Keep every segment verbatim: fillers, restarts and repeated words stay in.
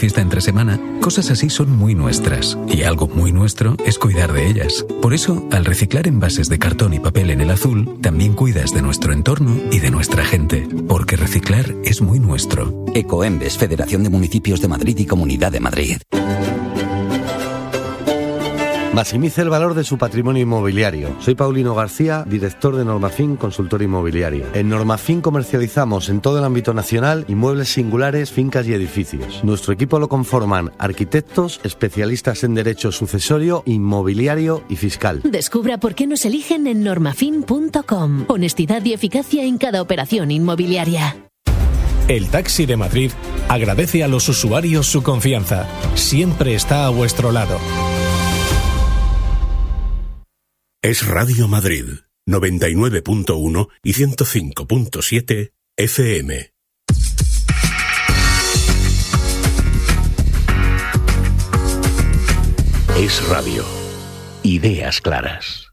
fiesta entre semana, cosas así son muy nuestras. Y algo muy nuestro es cuidar de ellas. Por eso, al reciclar envases de cartón y papel en el azul, también cuidas de nuestro entorno y de nuestra gente. Porque reciclar es muy nuestro. Ecoembes, Federación de Municipios de Madrid y Comunidad de Madrid. Maximice el valor de su patrimonio inmobiliario. Soy Paulino García, director de Normafin Consultora Inmobiliaria. En Normafin comercializamos en todo el ámbito nacional inmuebles singulares, fincas y edificios. Nuestro equipo lo conforman arquitectos, especialistas en derecho sucesorio, inmobiliario y fiscal. Descubra por qué nos eligen en normafin punto com. Honestidad y eficacia en cada operación inmobiliaria. El Taxi de Madrid agradece a los usuarios su confianza. Siempre está a vuestro lado. Es Radio Madrid, noventa y nueve punto uno y ciento cinco punto siete F M. Es radio. Ideas claras.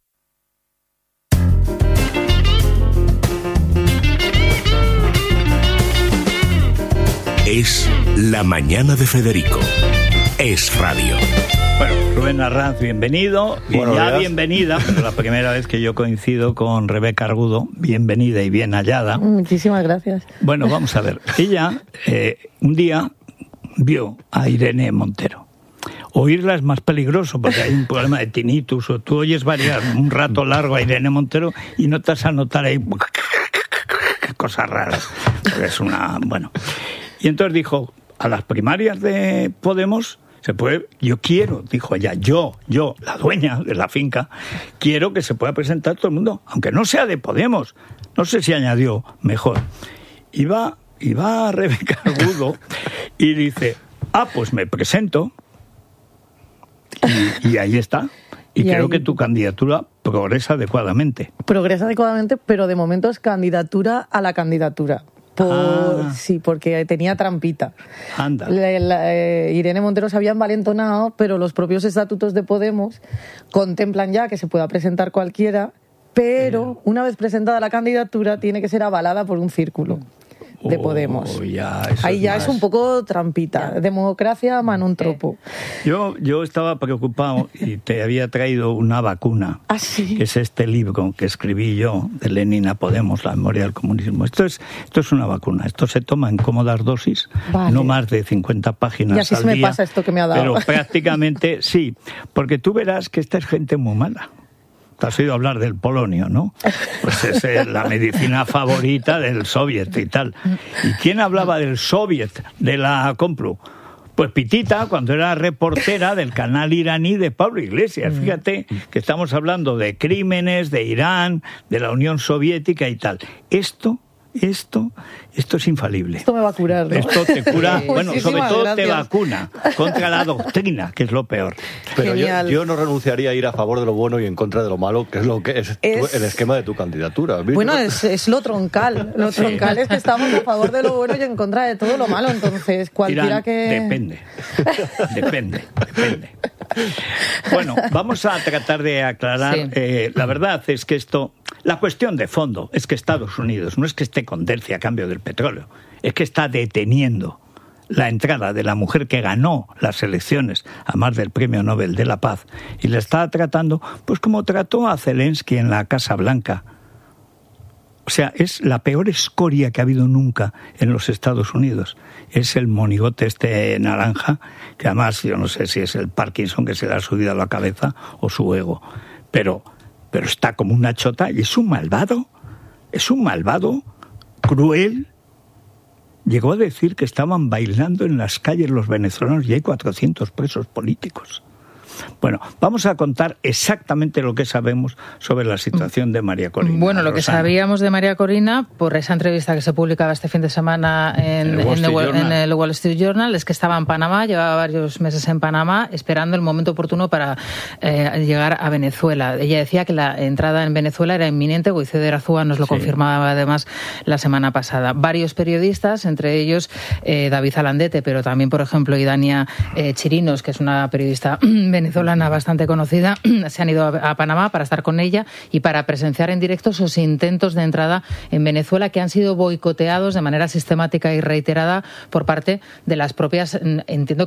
Es La Mañana de Federico. Es radio. Bueno, Rubén Arranz, bienvenido. Y Buenos ya días. bienvenida, pero la primera vez que yo coincido con Rebeca Argudo, bienvenida y bien hallada. Muchísimas gracias. Bueno, vamos a ver. Ella eh, un día vio a Irene Montero. Oírla es más peligroso porque hay un problema de tinnitus, o tú oyes varias, un rato largo a Irene Montero y no te vas a notar ahí cosas raras. Es una... bueno. Y entonces dijo, a las primarias de Podemos... Se puede, yo quiero, dijo ella, yo, yo, la dueña de la finca, quiero que se pueda presentar todo el mundo, aunque no sea de Podemos. No sé si añadió mejor. Y va, y va Rebeca Argudo y dice, ah, pues me presento. Y, y ahí está. Y, y creo ahí... que tu candidatura progresa adecuadamente. Progresa adecuadamente, pero de momento es candidatura a la candidatura. Por, ah. Sí, porque tenía trampita. Anda. La, la, eh, Irene Montero se había envalentonado, pero los propios estatutos de Podemos contemplan ya que se pueda presentar cualquiera, pero una vez presentada la candidatura tiene que ser avalada por un círculo de Podemos. Oh, ya, Ahí ya es, es un poco trampita. Democracia manon tropo. Yo, yo estaba preocupado y te había traído una vacuna. ¿Ah, sí? Que es este libro que escribí yo, de Lenin a Podemos, la memoria del comunismo. Esto es, esto es una vacuna. Esto se toma en cómodas dosis, vale. No más de cincuenta páginas y así al se me día, pasa esto que me ha dado. Pero prácticamente sí, porque tú verás que esta es gente muy mala. Te has oído hablar del polonio, ¿no? Pues es la medicina favorita del soviet y tal. ¿Y quién hablaba del soviet, de la Complu? Pues Pitita, cuando era reportera del canal iraní de Pablo Iglesias. Fíjate que estamos hablando de crímenes, de Irán, de la Unión Soviética y tal. Esto... Esto, esto es infalible. Esto me va a curar, ¿no? Esto te cura, bueno, sobre todo gracias. Te vacuna contra la doctrina, que es lo peor. Pero yo, yo no renunciaría a ir a favor de lo bueno y en contra de lo malo, que es lo que es, es... Tu, el esquema de tu candidatura. Bueno, es, es lo troncal. Lo sí. troncal es que estamos a favor de lo bueno y en contra de todo lo malo. Entonces, cualquiera Irán, que... Depende. Depende, depende. Bueno, vamos a tratar de aclarar. Sí. Eh, la verdad es que esto... La cuestión de fondo es que Estados Unidos no es que esté con Delcia a cambio del petróleo, es que está deteniendo la entrada de la mujer que ganó las elecciones, además del Premio Nobel de la Paz, y le está tratando pues como trató a Zelensky en la Casa Blanca. O sea, es la peor escoria que ha habido nunca en los Estados Unidos. Es el monigote este naranja, que además yo no sé si es el Parkinson que se le ha subido a la cabeza o su ego, pero... pero está como una chota y es un malvado, es un malvado, cruel. Llegó a decir que estaban bailando en las calles los venezolanos y hay cuatrocientos presos políticos. Bueno, vamos a contar exactamente lo que sabemos sobre la situación de María Corina. Bueno, lo que Rosana. sabíamos de María Corina, por esa entrevista que se publicaba este fin de semana en, el, en, Wall el, en el Wall Street Journal, es que estaba en Panamá, llevaba varios meses en Panamá, esperando el momento oportuno para eh, llegar a Venezuela. Ella decía que la entrada en Venezuela era inminente, Guido de Arazúa nos lo sí. confirmaba además la semana pasada. Varios periodistas, entre ellos eh, David Alandete, pero también, por ejemplo, Idania eh, Chirinos, que es una periodista venezolana, venezolana bastante conocida, se han ido a, a Panamá para estar con ella y para presenciar en directo esos intentos de entrada en Venezuela que han sido boicoteados de manera sistemática y reiterada por parte de las propias, entiendo